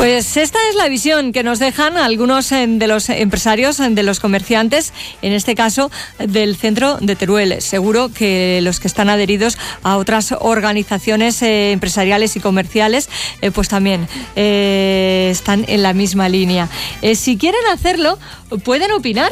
Pues esta es la visión que nos dejan algunos de los empresarios, de los comerciantes, en este caso del centro de Teruel. Seguro que los que están adheridos a otras organizaciones empresariales y comerciales, pues también están en la misma línea. Si quieren hacerlo, pueden opinar.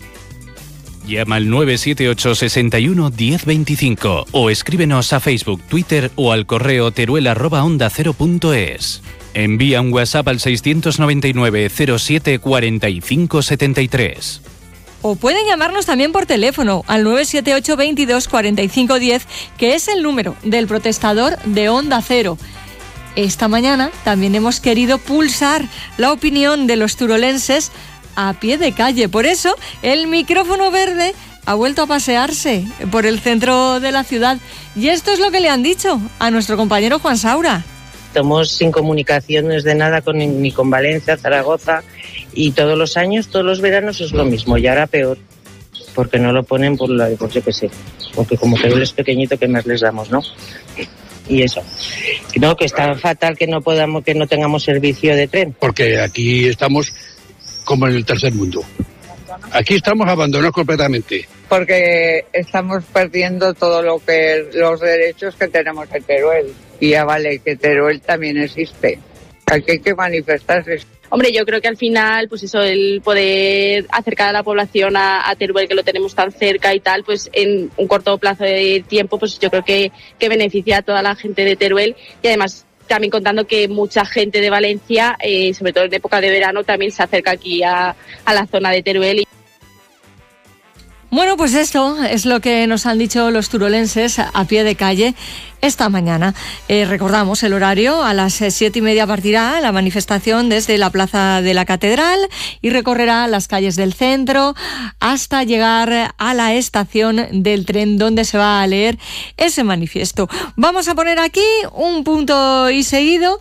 Llama al 978 61 1025 o escríbenos a Facebook, Twitter o al correo teruel@ondacero.es. Envía un WhatsApp al 699 07 45 73. O pueden llamarnos también por teléfono al 978 22 45 10, que es el número del protestador de Onda Cero. Esta mañana también hemos querido pulsar la opinión de los turolenses a pie de calle. Por eso, el micrófono verde ha vuelto a pasearse por el centro de la ciudad. Y esto es lo que le han dicho a nuestro compañero Juan Saura. Estamos sin comunicaciones de nada ni con Valencia, Zaragoza, y todos los años, todos los veranos es lo mismo, y ahora peor, porque no lo ponen por yo qué sé, porque como Teruel es pequeñito, ¿qué más les damos, no? Y eso, no, que está fatal que no tengamos servicio de tren. Porque aquí estamos como en el tercer mundo. Aquí estamos abandonados completamente. Porque estamos perdiendo todo los derechos que tenemos en Teruel. Y ya vale que Teruel también existe. Aquí hay que manifestarse. Hombre, yo creo que al final, pues eso, el poder acercar a la población a Teruel, que lo tenemos tan cerca y tal, pues en un corto plazo de tiempo, pues yo creo que beneficia a toda la gente de Teruel. Y además, también contando que mucha gente de Valencia, sobre todo en época de verano, también se acerca aquí a la zona de Teruel. Bueno, pues esto es lo que nos han dicho los turolenses a pie de calle esta mañana. Recordamos el horario: a las 7:30 partirá la manifestación desde la Plaza de la Catedral y recorrerá las calles del centro hasta llegar a la estación del tren, donde se va a leer ese manifiesto. Vamos a poner aquí un punto y seguido